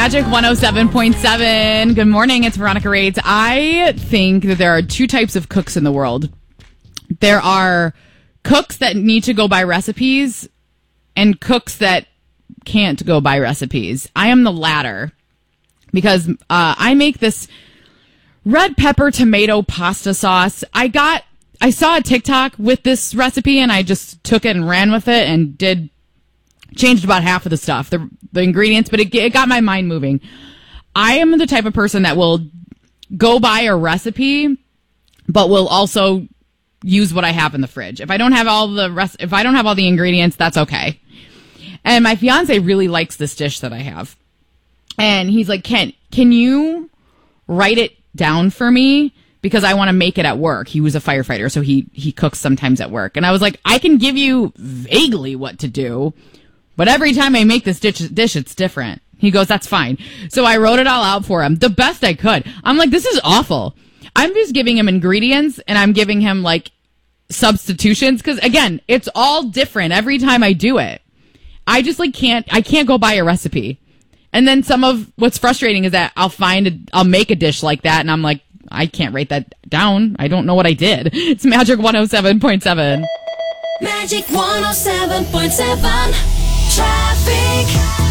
Magic 107.7. Good morning. It's Veronica Rates. I think that there are two types of cooks in the world. There are cooks that need to go by recipes and cooks that can't go by recipes. I am the latter because I make this red pepper tomato pasta sauce. I saw a TikTok with this recipe and I just took it and ran with it and changed about half of the stuff, the ingredients, but it got my mind moving. I am the type of person that will go by a recipe, but will also use what I have in the fridge. If I don't have all the ingredients, that's okay. And my fiance really likes this dish that I have. And he's like, can you write it down for me? Because I want to make it at work. He was a firefighter, so he cooks sometimes at work. And I was like, I can give you vaguely what to do, but every time I make this dish, it's different. He goes, that's fine. So I wrote it all out for him, the best I could. I'm like, this is awful. I'm just giving him ingredients, and I'm giving him, like, substitutions. Because, again, it's all different every time I do it. I just, like, I can't go by a recipe. And then some of what's frustrating is that I'll make a dish like that, and I'm like, I can't write that down. I don't know what I did. It's Magic 107.7. Magic 107.7. Traffic.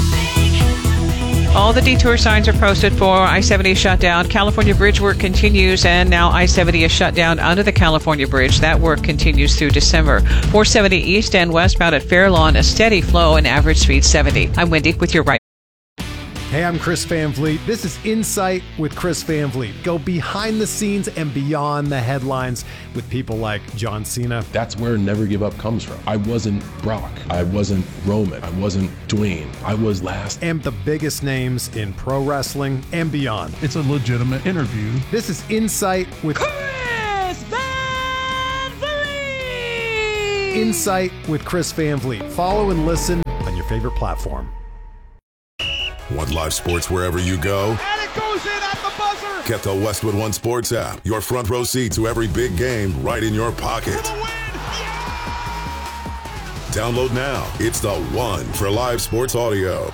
All the detour signs are posted for I-70 shutdown. California Bridge work continues, and now I-70 is shut down under the California Bridge. That work continues through December. 470 east and westbound at Fairlawn, a steady flow and average speed 70. I'm Wendy with your right. Hey, I'm Chris Van Vliet. This is Insight with Chris Van Vliet. Go behind the scenes and beyond the headlines with people like John Cena. That's where Never Give Up comes from. I wasn't Brock. I wasn't Roman. I wasn't Dwayne. I was last. And the biggest names in pro wrestling and beyond. It's a legitimate interview. This is Insight with Chris Van Vliet! Insight with Chris Van Vliet. Follow and listen on your favorite platform. Want live sports wherever you go? And it goes in at the buzzer! Get the Westwood One Sports app. Your front row seat to every big game right in your pocket. For the win! Yeah! Download now. It's the one for live sports audio.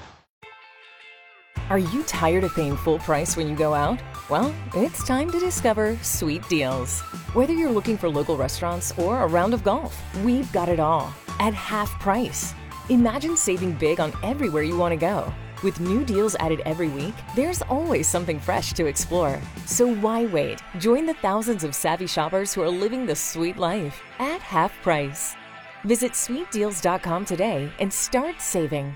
Are you tired of paying full price when you go out? Well, it's time to discover Sweet Deals. Whether you're looking for local restaurants or a round of golf, we've got it all at half price. Imagine saving big on everywhere you want to go. With new deals added every week, there's always something fresh to explore. So why wait? Join the thousands of savvy shoppers who are living the sweet life at half price. Visit sweetdeals.com today and start saving.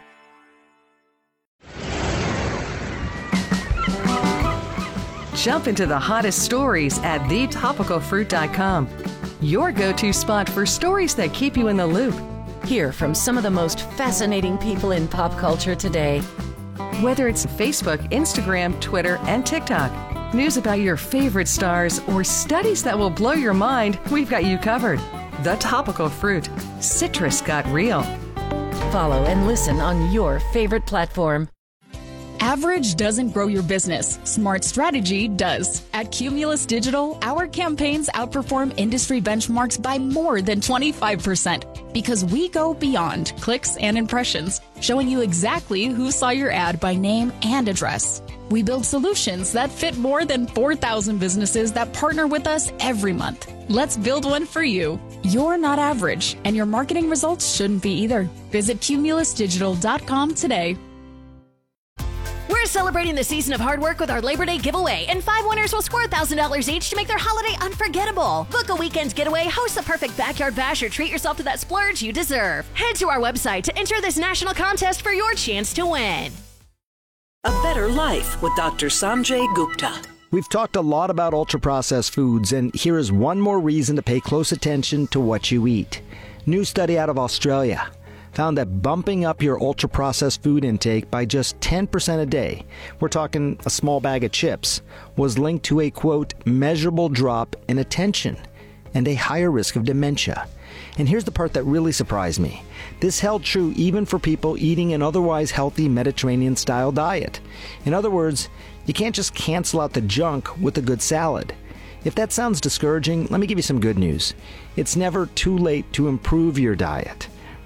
Jump into the hottest stories at thetopicalfruit.com. Your go-to spot for stories that keep you in the loop. Hear from some of the most fascinating people in pop culture today. Whether it's Facebook, Instagram, Twitter, and TikTok, news about your favorite stars, or studies that will blow your mind, we've got you covered. The Topical Fruit. Citrus got real. Follow and listen on your favorite platform. Average doesn't grow your business. Smart strategy does. At Cumulus Digital, our campaigns outperform industry benchmarks by more than 25% because we go beyond clicks and impressions, showing you exactly who saw your ad by name and address. We build solutions that fit more than 4,000 businesses that partner with us every month. Let's build one for you. You're not average, and your marketing results shouldn't be either. Visit cumulusdigital.com today. We're celebrating the season of hard work with our Labor Day giveaway, and 5 winners will score $1,000 each to make their holiday unforgettable. Book a weekend getaway, host the perfect backyard bash, or treat yourself to that splurge you deserve. Head to our website to enter this national contest for your chance to win. A Better Life with Dr. Sanjay Gupta. We've talked a lot about ultra-processed foods, and here is one more reason to pay close attention to what you eat. New study out of Australia found that bumping up your ultra-processed food intake by just 10% a day, we're talking a small bag of chips, was linked to a, quote, measurable drop in attention and a higher risk of dementia. And here's the part that really surprised me. This held true even for people eating an otherwise healthy Mediterranean-style diet. In other words, you can't just cancel out the junk with a good salad. If that sounds discouraging, let me give you some good news. It's never too late to improve your diet.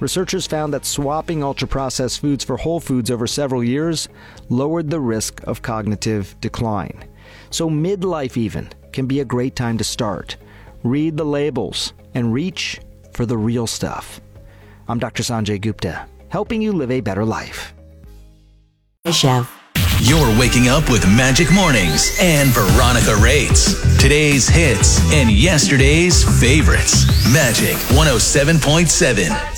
Researchers found that swapping ultra-processed foods for whole foods over several years lowered the risk of cognitive decline. So midlife even can be a great time to start. Read the labels and reach for the real stuff. I'm Dr. Sanjay Gupta, helping you live a better life. You're waking up with Magic Mornings and Veronica Rates. Today's hits and yesterday's favorites. Magic 107.7.